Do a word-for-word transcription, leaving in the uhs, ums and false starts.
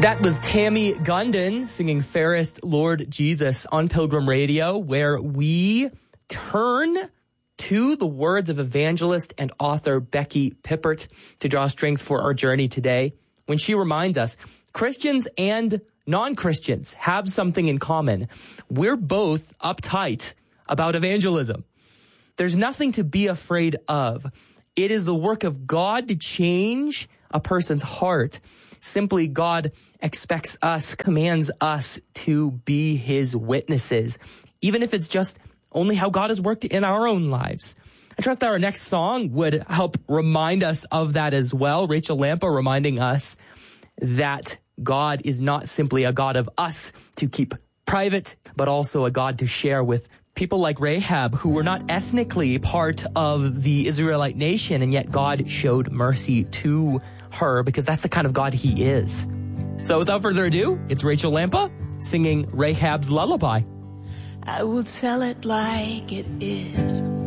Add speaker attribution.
Speaker 1: That was Tammy Gundon singing Fairest Lord Jesus on Pilgrim Radio, where we turn to the words of evangelist and author Becky Pippert to draw strength for our journey today, when she reminds us Christians and non-Christians have something in common. We're both uptight about evangelism. There's nothing to be afraid of. It is the work of God to change a person's heart. Simply, God expects us, commands us to be his witnesses, even if it's just only how God has worked in our own lives. I trust that our next song would help remind us of that as well. Rachel Lampa reminding us that God is not simply a God of us to keep private, but also a God to share with people like Rahab, who were not ethnically part of the Israelite nation, and yet God showed mercy to her because that's the kind of God he is. So without further ado, it's Rachel Lampa singing Rahab's Lullaby.
Speaker 2: I will tell it like it is.